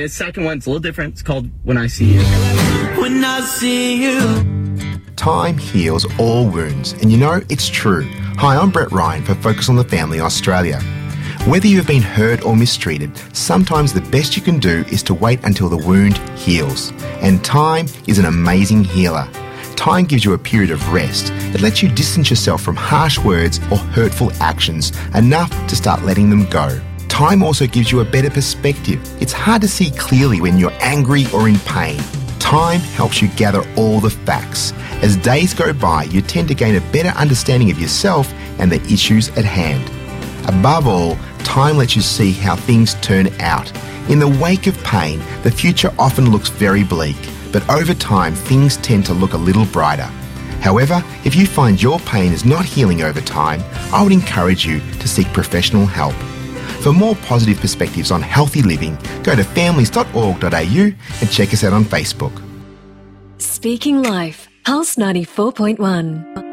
the second one's a little different. It's called When I See You. When I see you. Time heals all wounds, and you know, it's true. Hi, I'm Brett Ryan for Focus on the Family Australia. Whether you have been hurt or mistreated, sometimes the best you can do is to wait until the wound heals. And time is an amazing healer. Time gives you a period of rest. It lets you distance yourself from harsh words or hurtful actions enough to start letting them go. Time also gives you a better perspective. It's hard to see clearly when you're angry or in pain. Time helps you gather all the facts. As days go by, you tend to gain a better understanding of yourself and the issues at hand. Above all, time lets you see how things turn out. In the wake of pain, the future often looks very bleak, but over time, things tend to look a little brighter. However, if you find your pain is not healing over time, I would encourage you to seek professional help. For more positive perspectives on healthy living, go to families.org.au and check us out on Facebook. Speaking Life, Pulse 94.1.